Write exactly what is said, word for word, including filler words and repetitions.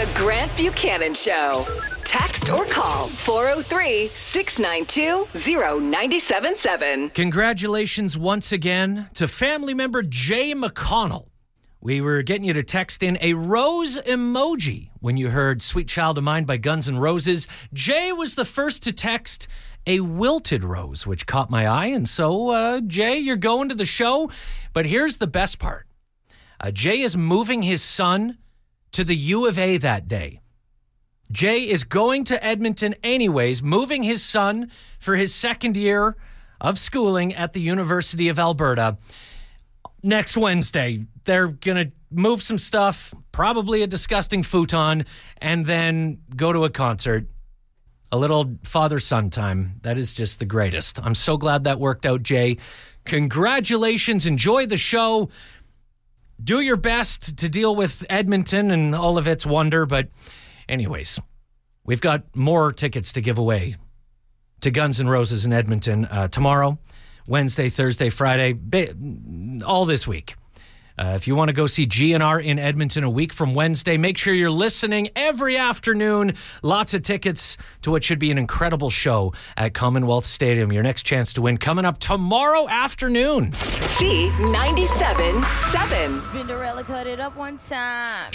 The Grant Buchanan Show. Text or call four oh three, six nine two, oh nine seven seven. Congratulations once again to family member Jay McConnell. We were getting you to text in a rose emoji when you heard Sweet Child of Mine by Guns N' Roses. Jay was the first to text a wilted rose, which caught my eye. And so, uh, Jay, you're going to the show. But here's the best part. Uh, Jay is moving his son to the U of A that day. Jay is going to Edmonton anyways, moving his son for his second year of schooling at the University of Alberta. Next Wednesday, they're going to move some stuff, probably a disgusting futon, and then go to a concert. A little father-son time. That is just the greatest. I'm so glad that worked out, Jay. Congratulations. Enjoy the show. Do your best to deal with Edmonton and all of its wonder. But anyways, we've got more tickets to give away to Guns N' Roses in Edmonton uh, tomorrow, Wednesday, Thursday, Friday, all this week. Uh, if you want to go see G N R in Edmonton a week from Wednesday, make sure you're listening every afternoon. Lots of tickets to what should be an incredible show at Commonwealth Stadium. Your next chance to win coming up tomorrow afternoon. C ninety-seven point seven. Spinderella cut it up one time.